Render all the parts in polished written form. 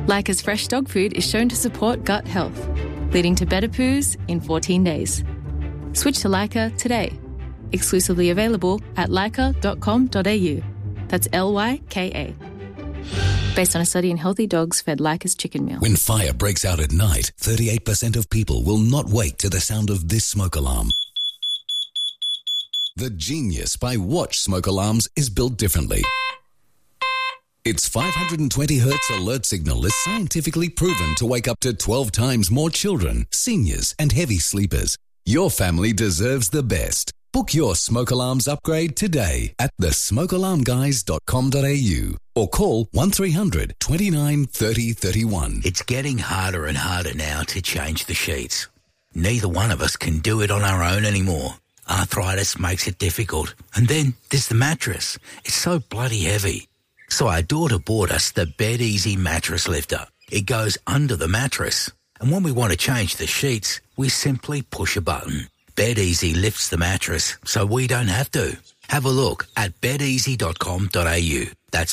Leica's fresh dog food is shown to support gut health, leading to better poos in 14 days. Switch to Leica today. Exclusively available at leica.com.au. That's Lyka. Based on a study in healthy dogs fed Leica's chicken meal. When fire breaks out at night, 38% of people will not wake to the sound of this smoke alarm. The Genius by Watch smoke alarms is built differently. Its 520 Hz alert signal is scientifically proven to wake up to 12 times more children, seniors, and heavy sleepers. Your family deserves the best. Book your smoke alarms upgrade today at thesmokealarmguys.com.au or call 1300 29 30 31. It's getting harder and harder now to change the sheets. Neither one of us can do it on our own anymore. Arthritis makes it difficult. And then there's the mattress. It's so bloody heavy. So our daughter bought us the Bed Easy mattress lifter. It goes under the mattress. And when we want to change the sheets, we simply push a button. Bed Easy lifts the mattress so we don't have to. Have a look at bedeasy.com.au. That's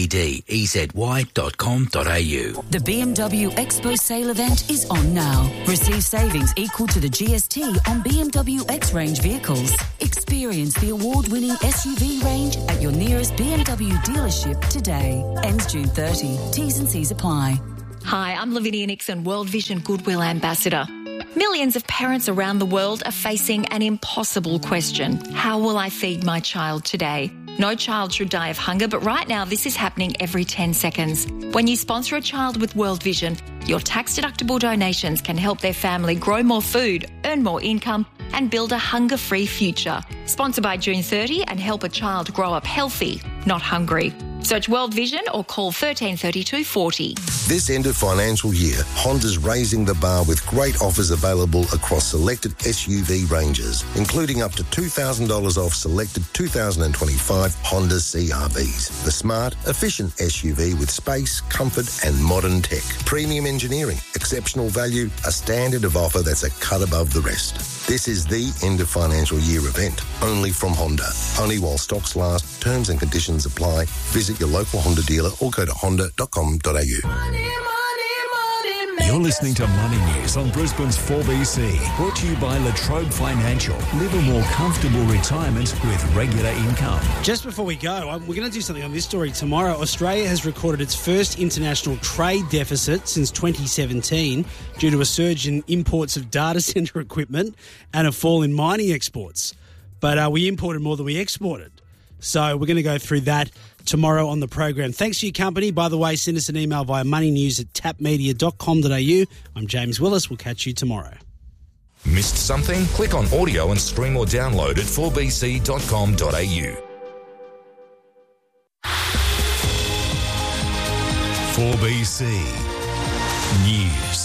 BEDEZY.com.au. The BMW Expo sale event is on now. Receive savings equal to the GST on BMW X range vehicles. Experience the award-winning SUV range at your nearest BMW dealership today. Ends June 30. T's and C's apply. Hi, I'm Lavinia Nixon, World Vision Goodwill Ambassador. Millions of parents around the world are facing an impossible question. How will I feed my child today? No child should die of hunger, but right now this is happening every 10 seconds. When you sponsor a child with World Vision, your tax-deductible donations can help their family grow more food, earn more income, and build a hunger-free future. Sponsor by June 30 and help a child grow up healthy, not hungry. Search World Vision or call 1332 40. This end of financial year, Honda's raising the bar with great offers available across selected SUV ranges, including up to $2,000 off selected 2025 Honda CR-Vs. The smart, efficient SUV with space, comfort and modern tech. Premium engineering, exceptional value, a standard of offer that's a cut above the rest. This is the end of financial year event, only from Honda. Only while stocks last. Terms and conditions apply. Visit your local Honda dealer or go to honda.com.au. You're listening to Money News on Brisbane's 4BC, brought to you by Latrobe Financial. Live a more comfortable retirement with regular income. Just before we go, we're going to do something on this story tomorrow. Australia has recorded its first international trade deficit since 2017 due to a surge in imports of data centre equipment and a fall in mining exports. But we imported more than we exported. So we're going to go through that tomorrow on the program. Thanks for your company. By the way, send us an email via moneynews@tapmedia.com.au. I'm James Willis. We'll catch you tomorrow. Missed something? Click on audio and stream or download at 4bc.com.au. 4BC News.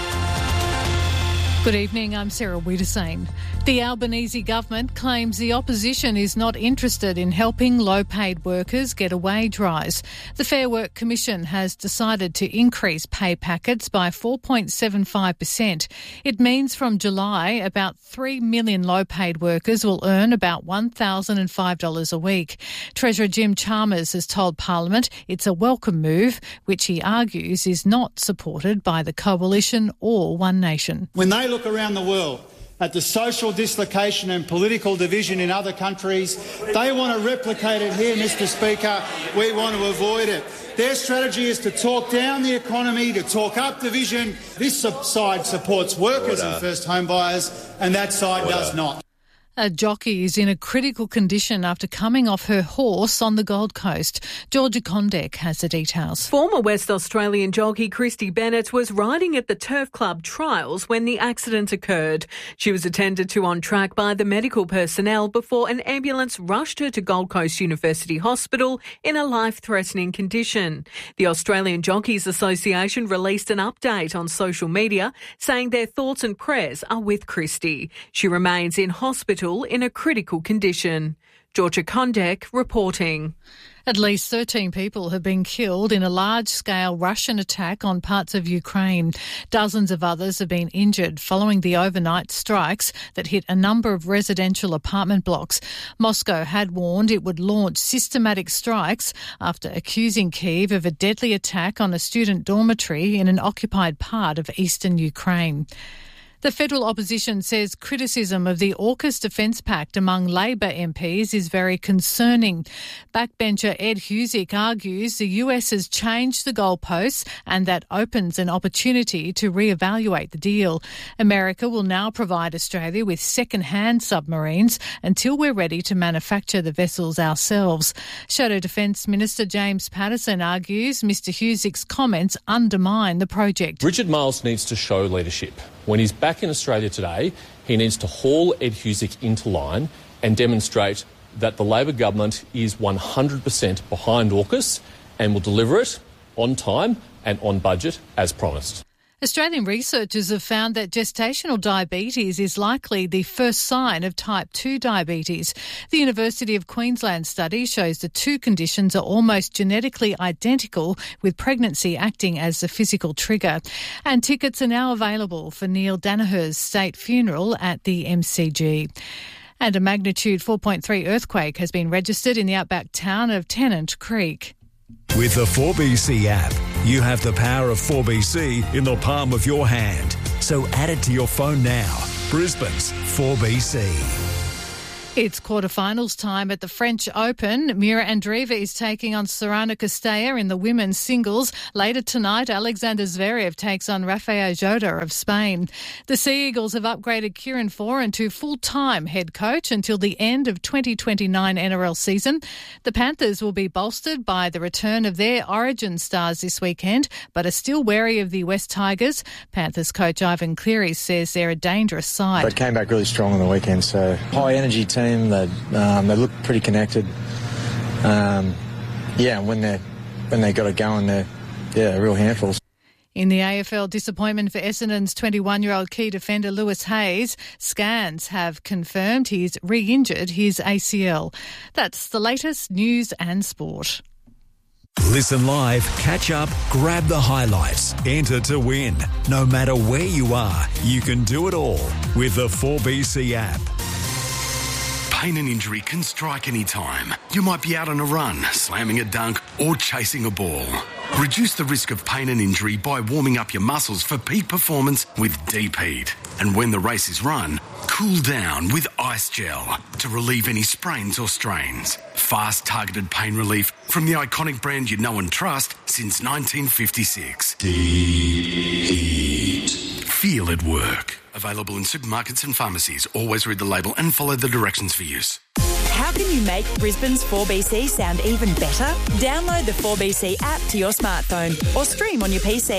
Good evening, I'm Sarah Wiedersane. The Albanese government claims the opposition is not interested in helping low-paid workers get a wage rise. The Fair Work Commission has decided to increase pay packets by 4.75%. It means from July, about 3 million low-paid workers will earn about $1,005 a week. Treasurer Jim Chalmers has told Parliament it's a welcome move, which he argues is not supported by the Coalition or One Nation. When they look around the world at the social dislocation and political division in other countries, they want to replicate it here, Mr Speaker. We want to avoid it. Their strategy is to talk down the economy, to talk up division. This side supports workers and first home buyers, and that side does not. A jockey is in a critical condition after coming off her horse on the Gold Coast. Georgia Condek has the details. Former West Australian jockey Christy Bennett was riding at the Turf Club trials when the accident occurred. She was attended to on track by the medical personnel before an ambulance rushed her to Gold Coast University Hospital in a life-threatening condition. The Australian Jockeys Association released an update on social media saying their thoughts and prayers are with Christy. She remains in hospital in a critical condition. Georgia Condek reporting. At least 13 people have been killed in a large-scale Russian attack on parts of Ukraine. Dozens of others have been injured following the overnight strikes that hit a number of residential apartment blocks. Moscow had warned it would launch systematic strikes after accusing Kyiv of a deadly attack on a student dormitory in an occupied part of eastern Ukraine. The federal opposition says criticism of the AUKUS Defence Pact among Labor MPs is very concerning. Backbencher Ed Husic argues the US has changed the goalposts and that opens an opportunity to re-evaluate the deal. America will now provide Australia with second-hand submarines until we're ready to manufacture the vessels ourselves. Shadow Defence Minister James Patterson argues Mr Husic's comments undermine the project. Richard Marles needs to show leadership. When he's back in Australia today, he needs to haul Ed Husic into line and demonstrate that the Labor government is 100% behind AUKUS and will deliver it on time and on budget as promised. Australian researchers have found that gestational diabetes is likely the first sign of type 2 diabetes. The University of Queensland study shows the two conditions are almost genetically identical, with pregnancy acting as the physical trigger. And tickets are now available for Neil Danaher's state funeral at the MCG. And a magnitude 4.3 earthquake has been registered in the outback town of Tennant Creek. With the 4BC app, you have the power of 4BC in the palm of your hand. So add it to your phone now. Brisbane's 4BC. It's quarterfinals time at the French Open. Mira Andreeva is taking on Sorana Castella in the women's singles. Later tonight, Alexander Zverev takes on Rafael Jota of Spain. The Sea Eagles have upgraded Kieran Foran to full-time head coach until the end of 2029 NRL season. The Panthers will be bolstered by the return of their origin stars this weekend, but are still wary of the West Tigers. Panthers coach Ivan Cleary says they're a dangerous side. They came back really strong on the weekend, so high-energy team. They look pretty connected. When they got it going, they're real handfuls. In the AFL, disappointment for Essendon's 21-year-old key defender Lewis Hayes. Scans have confirmed he's re-injured his ACL. That's the latest news and sport. Listen live, catch up, grab the highlights, enter to win. No matter where you are, you can do it all with the 4BC app. Pain and injury can strike any time. You might be out on a run, slamming a dunk, or chasing a ball. Reduce the risk of pain and injury by warming up your muscles for peak performance with Deep Heat. And when the race is run, cool down with Ice Gel to relieve any sprains or strains. Fast, targeted pain relief from the iconic brand you know and trust since 1956. Deep Heat. Feel it work. Available in supermarkets and pharmacies. Always read the label and follow the directions for use. How can you make Brisbane's 4BC sound even better? Download the 4BC app to your smartphone or stream on your PC.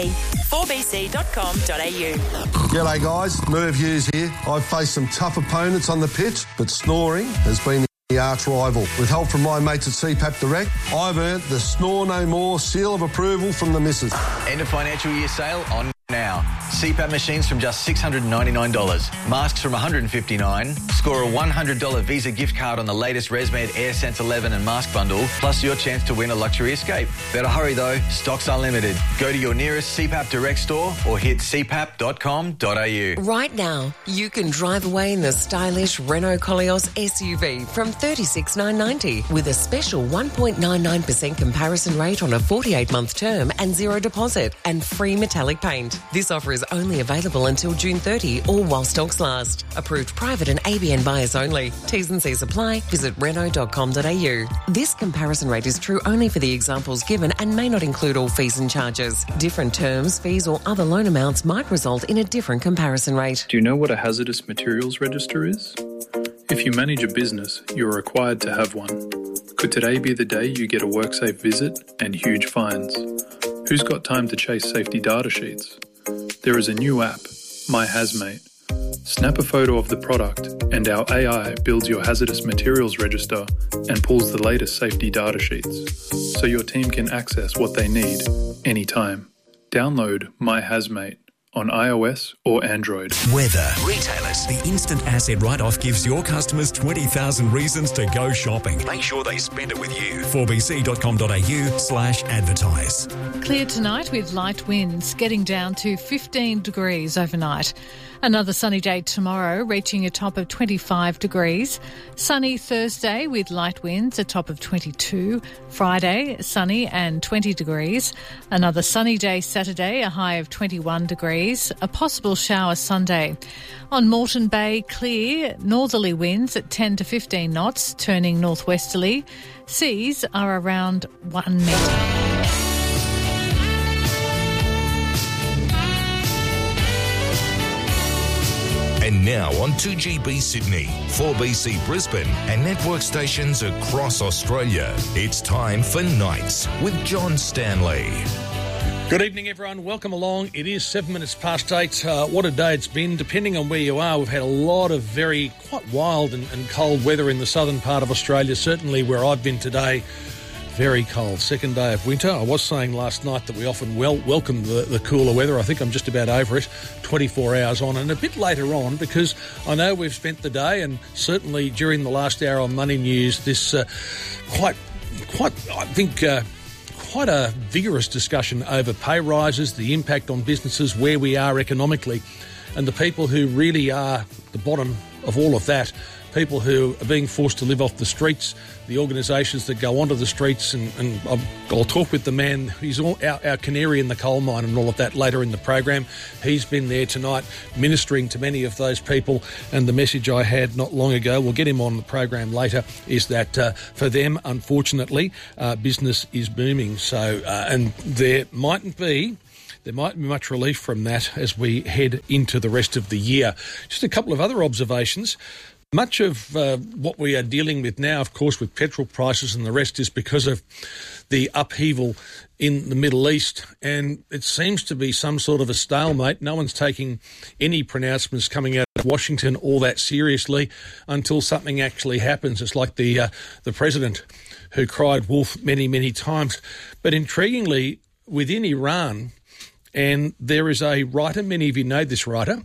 4bc.com.au. G'day guys, Merv Hughes here. I've faced some tough opponents on the pitch, but snoring has been the arch rival. With help from my mates at CPAP Direct, I've earned the Snore No More seal of approval from the missus. End of financial year sale on now. CPAP machines from just $699. Masks from $159. Score a $100 Visa gift card on the latest ResMed AirSense 11 and mask bundle, plus your chance to win a luxury escape. Better hurry though, stocks are limited. Go to your nearest CPAP Direct store or hit cpap.com.au. Right now, you can drive away in the stylish Renault Koleos SUV from $36,990 with a special 1.99% comparison rate on a 48-month term and zero deposit and free metallic paint. This offer is only available until June 30 or while stocks last. Approved private and ABN buyers only. T's and C's apply. Visit Renault.com.au. This comparison rate is true only for the examples given and may not include all fees and charges. Different terms, fees or other loan amounts might result in a different comparison rate. Do you know what a hazardous materials register is? If you manage a business, you're required to have one. Could today be the day you get a WorkSafe visit and huge fines? Who's got time to chase safety data sheets? There is a new app, My Hazmate. Snap a photo of the product and our AI builds your hazardous materials register and pulls the latest safety data sheets so your team can access what they need anytime. Download My Hazmate on iOS or Android. Weather. Retailers. The instant asset write-off gives your customers 20,000 reasons to go shopping. Make sure they spend it with you. 4bc.com.au/advertise. Clear tonight with light winds, getting down to 15 degrees overnight. Another sunny day tomorrow, reaching a top of 25 degrees. Sunny Thursday with light winds, a top of 22. Friday, sunny and 20 degrees. Another sunny day Saturday, a high of 21 degrees. A possible shower Sunday. On Moreton Bay, clear, northerly winds at 10 to 15 knots, turning northwesterly. Seas are around 1 metre. And now on 2GB Sydney, 4BC Brisbane and network stations across Australia. It's time for Nights with John Stanley. Good evening, everyone. Welcome along. It is 7 minutes past 8. What a day it's been. Depending on where you are, we've had a lot of quite wild and cold weather in the southern part of Australia. Certainly where I've been today, very cold. Second day of winter. I was saying last night that we often welcome the cooler weather. I think I'm just about over it, 24 hours on. And a bit later on, because I know we've spent the day, and certainly during the last hour on Money News, this quite a vigorous discussion over pay rises, the impact on businesses, where we are economically, and the people who really are the bottom of all of that, people who are being forced to live off the streets, the organisations that go onto the streets, and I'll talk with the man who's our canary in the coal mine and all of that later in the program. He's been there tonight ministering to many of those people, and the message I had not long ago, we'll get him on the program later, is that for them, unfortunately, business is booming. So, and there might be much relief from that as we head into the rest of the year. Just a couple of other observations. Much of what we are dealing with now, of course, with petrol prices and the rest, is because of the upheaval in the Middle East, and it seems to be some sort of a stalemate. No one's taking any pronouncements coming out of Washington all that seriously until something actually happens. It's like the president who cried wolf many, many times. But intriguingly, within Iran, and there is a writer, many of you know this writer,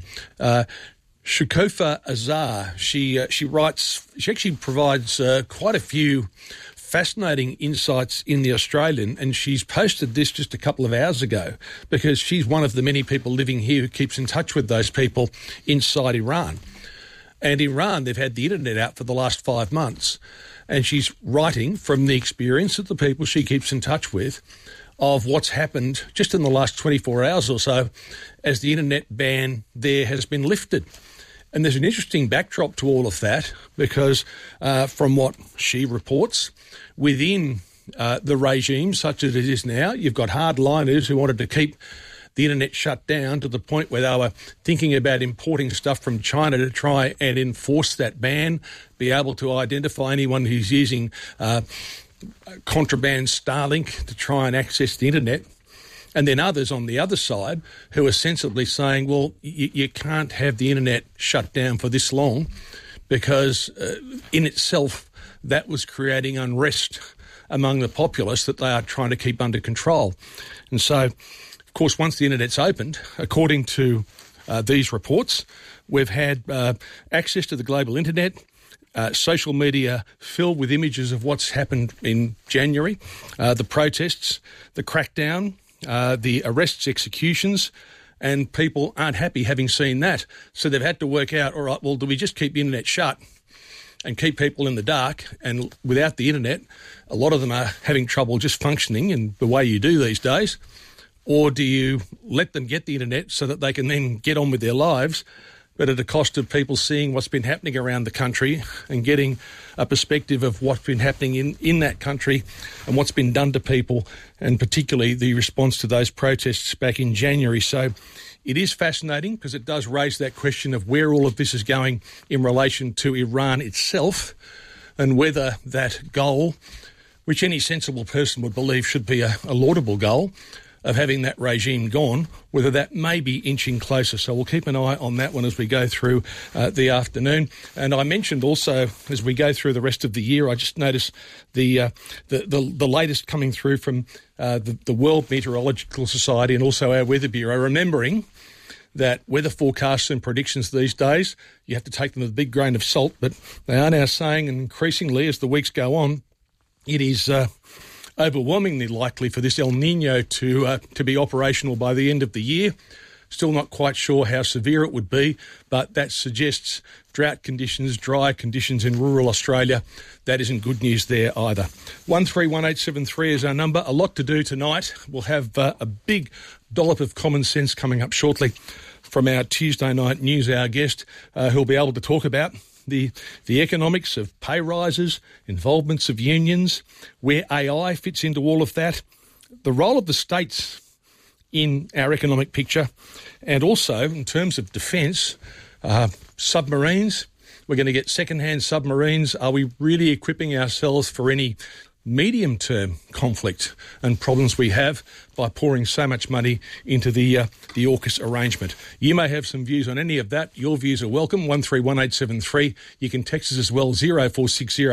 Shukofa Azar. She actually provides quite a few fascinating insights in the Australian, and she's posted this just a couple of hours ago because she's one of the many people living here who keeps in touch with those people inside Iran. And Iran, they've had the internet out for the last 5 months, and she's writing from the experience of the people she keeps in touch with of what's happened just in the last 24 hours or so as the internet ban there has been lifted. And there's an interesting backdrop to all of that because from what she reports, within the regime such as it is now, you've got hardliners who wanted to keep the internet shut down to the point where they were thinking about importing stuff from China to try and enforce that ban, be able to identify anyone who's using contraband Starlink to try and access the internet. And then others on the other side who are sensibly saying, well, you can't have the internet shut down for this long because in itself that was creating unrest among the populace that they are trying to keep under control. And so, of course, once the internet's opened, according to these reports, we've had access to the global internet, social media filled with images of what's happened in January, the protests, the crackdown, the arrests, executions, and people aren't happy having seen that. So they've had to work out, all right, well, do we just keep the internet shut and keep people in the dark? And without the internet, a lot of them are having trouble just functioning in the way you do these days. Or do you let them get the internet so that they can then get on with their lives, but at a cost of people seeing what's been happening around the country and getting a perspective of what's been happening in that country and what's been done to people, and particularly the response to those protests back in January. So it is fascinating because it does raise that question of where all of this is going in relation to Iran itself and whether that goal, which any sensible person would believe should be a laudable goal, of having that regime gone, whether that may be inching closer. So we'll keep an eye on that one as we go through the afternoon. And I mentioned also, as we go through the rest of the year, I just noticed the latest coming through from the World Meteorological Society and also our Weather Bureau, remembering that weather forecasts and predictions these days, you have to take them with a big grain of salt, but they are now saying, and increasingly as the weeks go on, it is overwhelmingly likely for this El Niño to be operational by the end of the year. Still not quite sure how severe it would be, but that suggests drought conditions, dry conditions in rural Australia. That isn't good news there either. 131873 is our number. A lot to do tonight. We'll have a big dollop of common sense coming up shortly from our Tuesday night news hour guest, who'll be able to talk about the economics of pay rises, involvements of unions, where AI fits into all of that, the role of the states in our economic picture, and also in terms of defence, submarines. We're going to get second-hand submarines. Are we really equipping ourselves for any medium-term conflict and problems we have by pouring so much money into the AUKUS arrangement? You may have some views on any of that. Your views are welcome. 131873. You can text us as well, 0460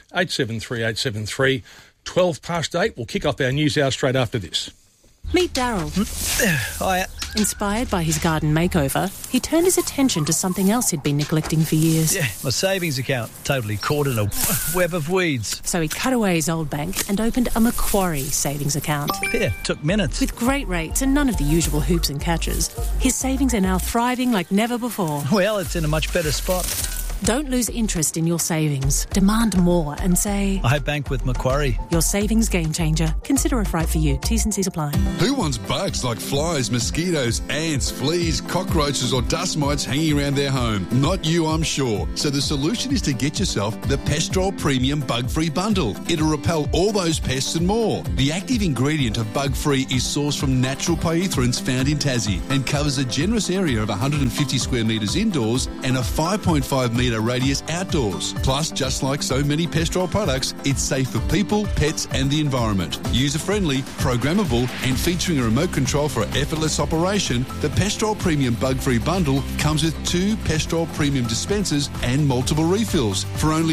873 873. 12 past 8. We'll kick off our news hour straight after this. Meet Daryl. Hiya. Inspired by his garden makeover, he turned his attention to something else he'd been neglecting for years. Yeah, my savings account, totally caught in a web of weeds. So he cut away his old bank and opened a Macquarie savings account. Yeah, took minutes. With great rates and none of the usual hoops and catches, his savings are now thriving like never before. Well, it's in a much better spot. Don't lose interest in your savings. Demand more and say, I bank with Macquarie. Your savings game changer. Consider if right for you. T's and C's apply. Who wants bugs like flies, mosquitoes, ants, fleas, cockroaches or dust mites hanging around their home? Not you, I'm sure. So the solution is to get yourself the Pestrol Premium Bug-Free Bundle. It'll repel all those pests and more. The active ingredient of Bug-Free is sourced from natural pyrethroids found in Tassie and covers a generous area of 150 square metres indoors and a 5.5 metre radius outdoors. Plus, just like so many Pestrol products, it's safe for people, pets and the environment. User-friendly, programmable and featuring a remote control for effortless operation, the Pestrol Premium Bug-Free Bundle comes with 2 Pestrol Premium dispensers and multiple refills for only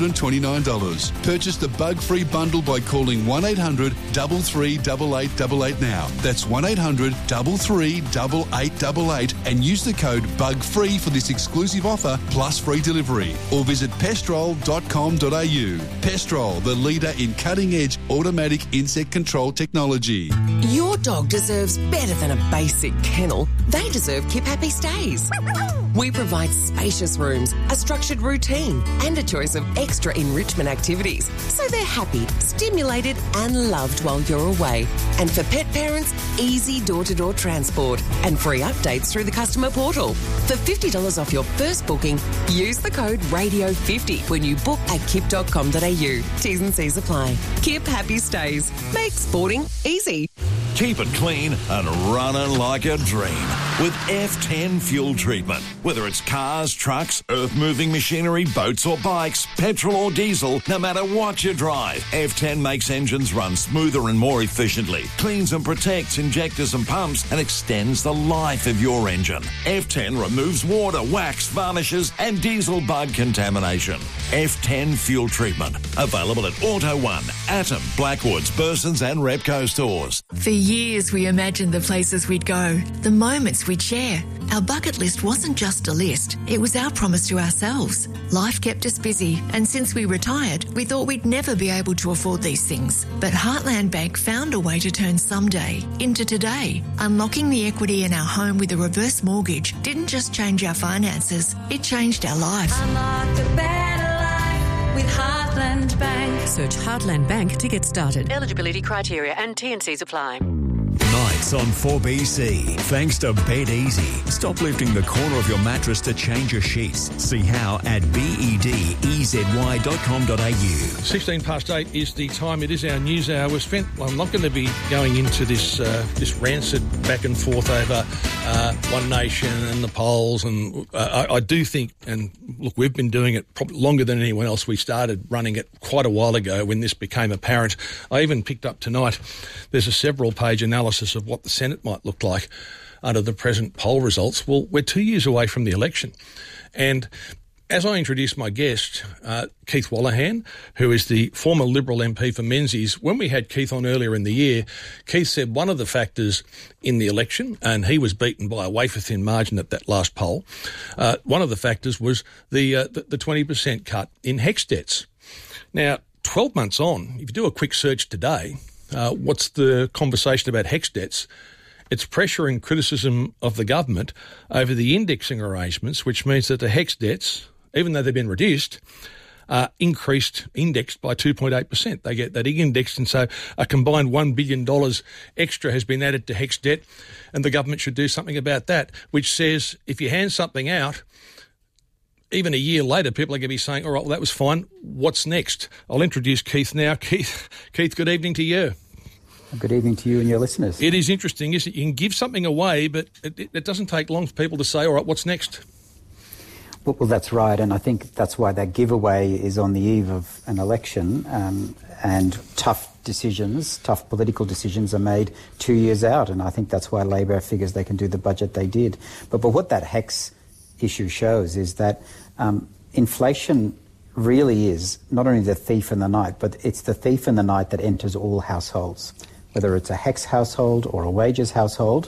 $129. Purchase the Bug-Free Bundle by calling 1800 33 8888 now. That's 1800 33 8888 and use the code BUGFREE for this exclusive offer plus free delivery, or visit pestrol.com.au. Pestrol, the leader in cutting-edge automatic insect control technology. Your dog deserves better than a basic kennel. They deserve Keep Happy Stays. We provide spacious rooms, a structured routine, and a choice of extra enrichment activities, so they're happy, stimulated, and loved while you're away. And for pet parents, easy door-to-door transport and free updates through the customer portal. For $50 off your first booking, use the code RADIO50 when you book at kip.com.au. T's and C's apply. Kip Happy Stays. Make sporting easy. Keep it clean and running like a dream with F10 fuel treatment. Whether it's cars, trucks, earth-moving machinery, boats or bikes, petrol or diesel, no matter what you drive, F10 makes engines run smoother and more efficiently, cleans and protects injectors and pumps, and extends the life of your engine. F10 removes water, wax, varnishes and diesel bug contamination. F10 fuel treatment. Available at Auto One, Atom, Blackwoods, Burson's and Repco stores. For years we imagined the places we'd go, the moments we'd share. Our bucket list wasn't just a list, it was our promise to ourselves. Life kept us busy, and since we retired, we thought we'd never be able to afford these things. But Heartland Bank found a way to turn someday into today. Unlocking the equity in our home with a reverse mortgage didn't just change our finances, it changed our life. Unlock the better life with Heartland Bank. Search Heartland Bank to get started. Eligibility criteria and T&Cs apply. Nights on 4BC. Thanks to Bed Easy. Stop lifting the corner of your mattress to change your sheets. See how at bedezy.com.au. 16 past 8 is the time. It is our news hour. I'm not going to be going into this rancid back and forth over One Nation and the polls. And I do think, and look, we've been doing it probably longer than anyone else. We started running it quite a while ago when this became apparent. I even picked up tonight, there's a several-page analysis of what the Senate might look like under the present poll results. Well, we're 2 years away from the election. And As I introduced my guest, Keith Wolahan, who is the former Liberal MP for Menzies, when we had Keith on earlier in the year, Keith said one of the factors in the election, and he was beaten by a wafer-thin margin at that last poll, one of the factors was the 20% cut in HECS debts. Now, 12 months on, if you do a quick search today, what's the conversation about HECS debts? It's pressure and criticism of the government over the indexing arrangements, which means that the HECS debts, even though they've been reduced, are indexed by 2.8%. They get that indexed, and so a combined $1 billion extra has been added to HECS debt, and the government should do something about that, which says if you hand something out, even a year later, people are going to be saying, all right, well, that was fine. What's next? I'll introduce Keith now. Keith, good evening to you. Good evening to you and your listeners. It is interesting, isn't it? You can give something away, but it doesn't take long for people to say, all right, what's next? Well, that's right, and I think that's why that giveaway is on the eve of an election, and tough political decisions are made 2 years out, and I think that's why Labor figures they can do the budget they did. But what that HECS issue shows is that inflation really is not only the thief in the night, but it's the thief in the night that enters all households. Whether it's a HECS household or a wages household,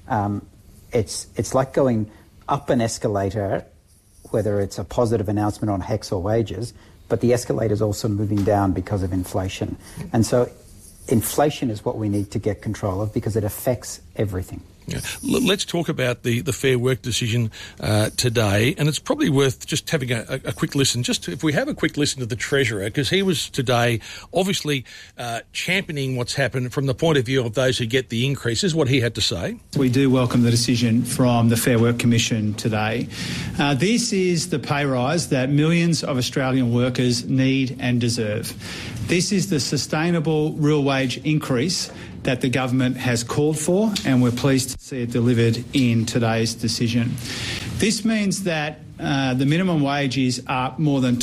it's like going up an escalator, whether it's a positive announcement on HECS or wages, but the escalator is also moving down because of inflation. And so inflation is what we need to get control of because it affects everything. Yeah. Let's talk about the Fair Work decision today, and it's probably worth just having a quick listen. If we have a quick listen to the Treasurer, because he was today obviously championing what's happened from the point of view of those who get the increases, what he had to say. We do welcome the decision from the Fair Work Commission today. This is the pay rise that millions of Australian workers need and deserve. This is the sustainable real wage increase that the government has called for, and we're pleased to see it delivered in today's decision. This means that the minimum wage is up more than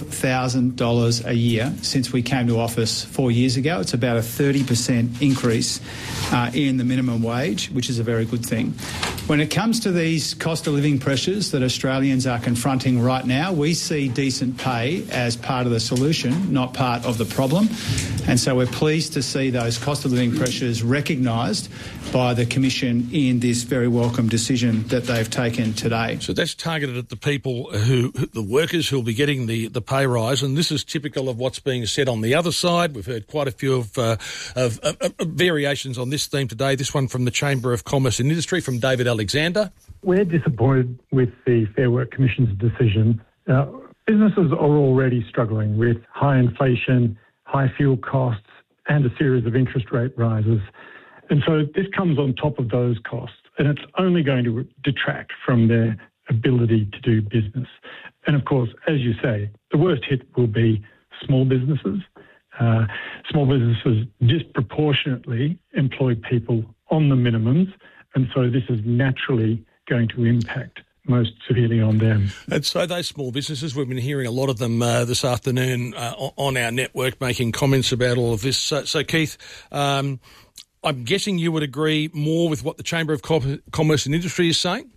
$12,000 a year since we came to office 4 years ago. It's about a 30% increase in the minimum wage, which is a very good thing. When it comes to these cost of living pressures that Australians are confronting right now, we see decent pay as part of the solution, not part of the problem. And so we're pleased to see those cost of living pressures recognised by the Commission in this very welcome decision that they've taken today. So that's targeted at the people the workers who will be getting the pay rise, and this is typical of what's being said on the other side. We've heard quite a few of variations on this theme today. This one from the Chamber of Commerce and Industry, from David Alexander. We're disappointed with the Fair Work Commission's decision. Businesses are already struggling with high inflation, high fuel costs, and a series of interest rate rises. And so this comes on top of those costs, and it's only going to detract from their ability to do business. And of course, as you say, the worst hit will be small businesses. Small businesses disproportionately employ people on the minimums, and so this is naturally going to impact most severely on them. And so those small businesses, we've been hearing a lot of them this afternoon on our network making comments about all of this. So Keith, I'm guessing you would agree more with what the Chamber of Commerce and Industry is saying?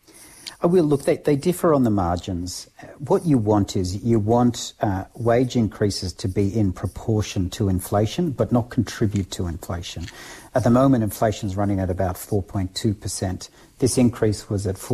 I will. Look, they differ on the margins. What you want is wage increases to be in proportion to inflation, but not contribute to inflation. At the moment, inflation is running at about 4.2%. This increase was at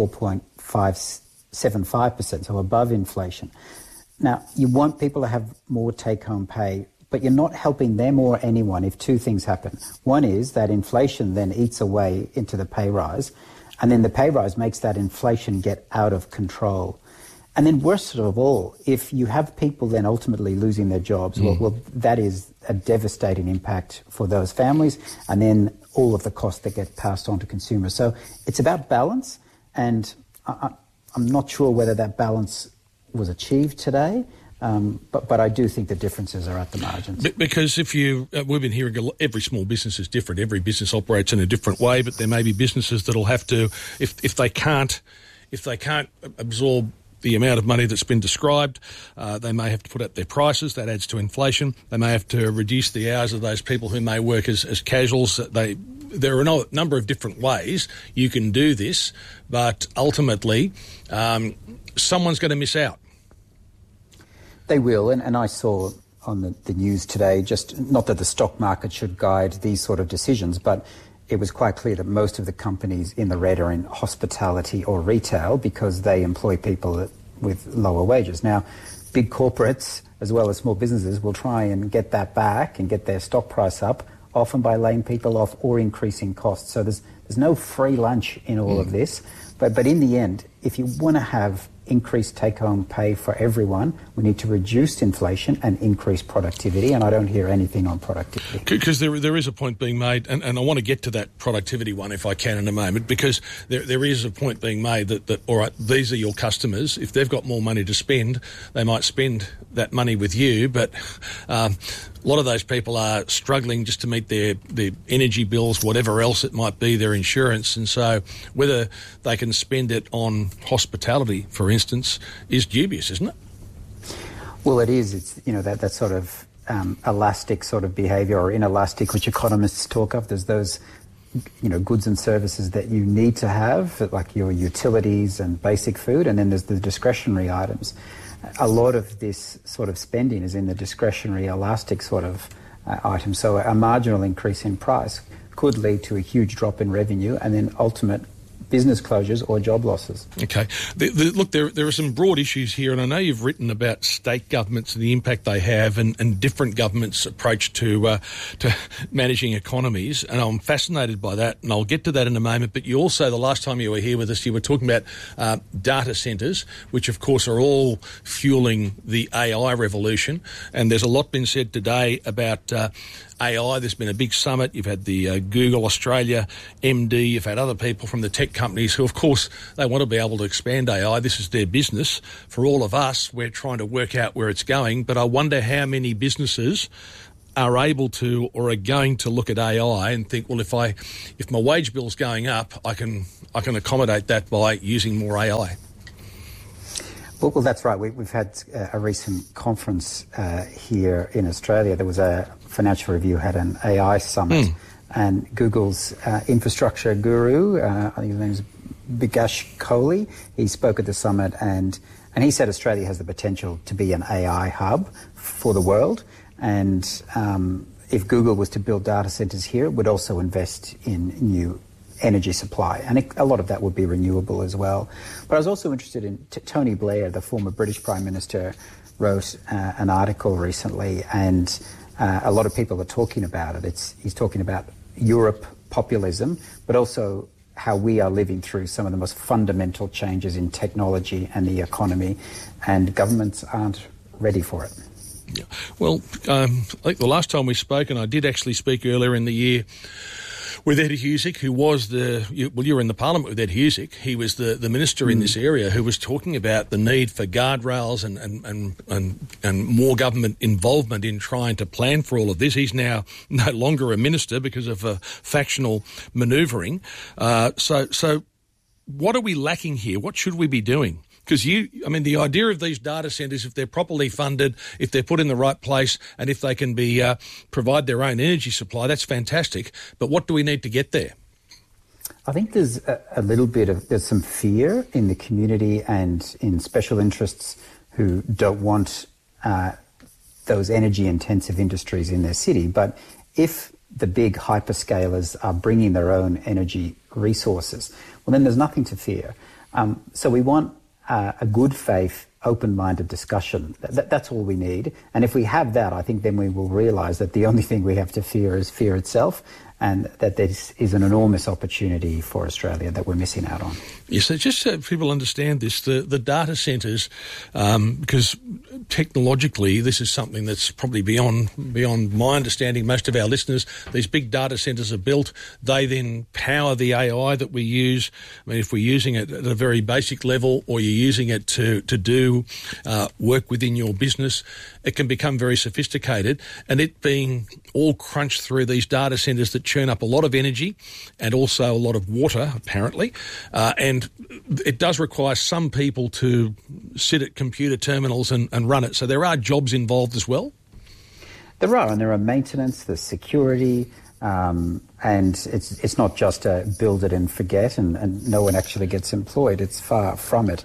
4.575%, so above inflation. Now, you want people to have more take-home pay, but you're not helping them or anyone if two things happen. One is that inflation then eats away into the pay rise, and then the pay rise makes that inflation get out of control. And then worst of all, if you have people then ultimately losing their jobs, well, that is a devastating impact for those families, and then all of the costs that get passed on to consumers. So it's about balance, and I'm not sure whether that balance was achieved today. But I do think the differences are at the margins. Because we've been hearing every small business is different. Every business operates in a different way, but there may be businesses that'll have to, if they can't absorb the amount of money that's been described, they may have to put up their prices. That adds to inflation. They may have to reduce the hours of those people who may work as casuals. There are a number of different ways you can do this, but ultimately someone's going to miss out. They will, and I saw on the news today, just not that the stock market should guide these sort of decisions, but it was quite clear that most of the companies in the red are in hospitality or retail because they employ people with lower wages. Now, big corporates as well as small businesses will try and get that back and get their stock price up, often by laying people off or increasing costs. So there's no free lunch in all of this. But in the end, if you want to have increased take-home pay for everyone, we need to reduce inflation and increase productivity, and I don't hear anything on productivity. Because there is a point being made, and I want to get to that productivity one if I can in a moment, because there is a point being made that all right, these are your customers. If they've got more money to spend, they might spend that money with you, but a lot of those people are struggling just to meet their energy bills, whatever else it might be, their insurance, and so whether they can spend it on hospitality, for instance, is dubious, isn't it? Well, it is. It's, that sort of elastic sort of behaviour, or inelastic, which economists talk of. There's those, goods and services that you need to have, like your utilities and basic food, and then there's the discretionary items. A lot of this sort of spending is in the discretionary, elastic sort of items. So a marginal increase in price could lead to a huge drop in revenue and then ultimate business closures or job losses. Okay. Look, there are some broad issues here, and I know you've written about state governments and the impact they have and different governments' approach to managing economies, and I'm fascinated by that, and I'll get to that in a moment. But you also, the last time you were here with us, you were talking about data centres, which of course are all fueling the AI revolution, and there's a lot been said today about AI. There's been a big summit. You've had the Google Australia MD. You've had other people from the tech companies who, of course, they want to be able to expand AI. This is their business. For all of us, we're trying to work out where it's going. But I wonder how many businesses are able to or are going to look at AI and think, well, if my wage bill's going up, I can accommodate that by using more AI. Well, that's right. We've had a recent conference here in Australia. There was a Financial Review had an AI summit, and Google's infrastructure guru, I think his name is Bikash Kohli, he spoke at the summit, and he said Australia has the potential to be an AI hub for the world, and if Google was to build data centres here, it would also invest in new energy supply, and a lot of that would be renewable as well. But I was also interested in Tony Blair, the former British Prime Minister, wrote an article recently, and a lot of people are talking about it. He's talking about Europe populism, but also how we are living through some of the most fundamental changes in technology and the economy, and governments aren't ready for it. Yeah. Well, I think the last time we spoke, and I did actually speak earlier in the year with Ed Husic, who was you were in the Parliament with Ed Husic. He was the minister in this area who was talking about the need for guardrails and more government involvement in trying to plan for all of this. He's now no longer a minister because of factional manoeuvring. So what are we lacking here? What should we be doing? Because the idea of these data centres, if they're properly funded, if they're put in the right place, and if they can be provide their own energy supply, that's fantastic. But what do we need to get there? I think there's there's some fear in the community and in special interests who don't want those energy-intensive industries in their city. But if the big hyperscalers are bringing their own energy resources, well, then there's nothing to fear. So we want a good faith, open-minded discussion. That's all we need. And if we have that, I think then we will realise that the only thing we have to fear is fear itself, and that this is an enormous opportunity for Australia that we're missing out on. Yes, so just so people understand this, the data centres, because technologically this is something that's probably beyond my understanding, most of our listeners. These big data centres are built, they then power the AI that we use. I mean, if we're using it at a very basic level, or you're using it to do work within your business, it can become very sophisticated, and it being all crunched through these data centres that churn up a lot of energy and also a lot of water, apparently, and it does require some people to sit at computer terminals and run it. So there are jobs involved as well? There are, and there are maintenance, there's security, and it's not just a build it and forget and no one actually gets employed. It's far from it.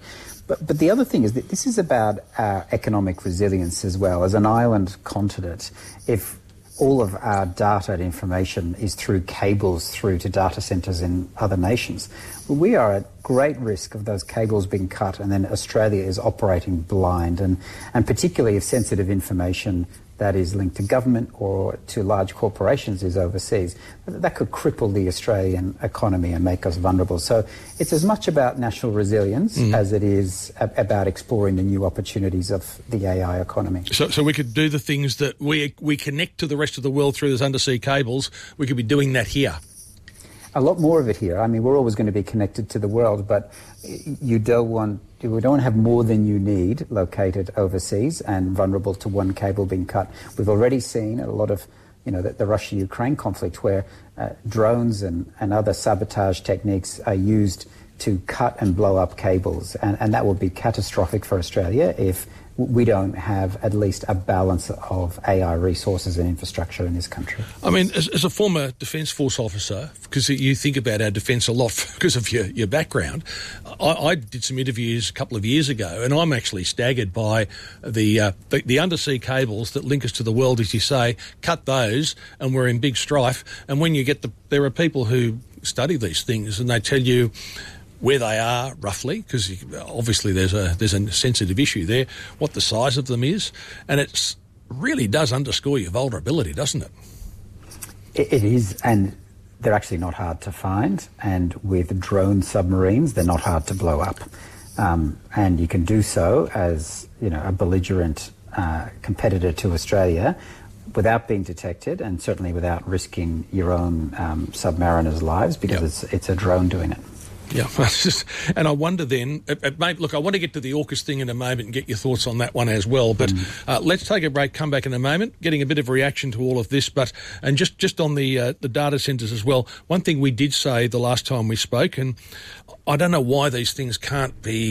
But the other thing is that this is about our economic resilience as well. As an island continent, if all of our data and information is through cables through to data centres in other nations, we are at great risk of those cables being cut, and then Australia is operating blind, and particularly if sensitive information that is linked to government or to large corporations is overseas, that could cripple the Australian economy and make us vulnerable. So it's as much about national resilience as it is about exploring the new opportunities of the AI economy. So we could do the things that we connect to the rest of the world through those undersea cables. We could be doing that here. A lot more of it here. I mean, we're always going to be connected to the world, we don't want to have more than you need located overseas and vulnerable to one cable being cut. We've already seen a lot of, the Russia-Ukraine conflict where drones and other sabotage techniques are used to cut and blow up cables, and that would be catastrophic for Australia if we don't have at least a balance of AI resources and infrastructure in this country. I mean, as a former Defence Force officer, because you think about our defence a lot because of your background, I did some interviews a couple of years ago, and I'm actually staggered by the undersea cables that link us to the world, as you say. Cut those, and we're in big strife. And when you get there are people who study these things, and they tell you where they are roughly, because obviously there's a sensitive issue there, what the size of them is, and it really does underscore your vulnerability, doesn't it? It is, and they're actually not hard to find, and with drone submarines, they're not hard to blow up. And you can do so as, a belligerent competitor to Australia without being detected, and certainly without risking your own submariners' lives, because it's a drone doing it. Yeah, and I wonder then, look, I want to get to the AUKUS thing in a moment and get your thoughts on that one as well, but let's take a break, come back in a moment, getting a bit of reaction to all of this, and just on the data centres as well, one thing we did say the last time we spoke, and I don't know why these things can't be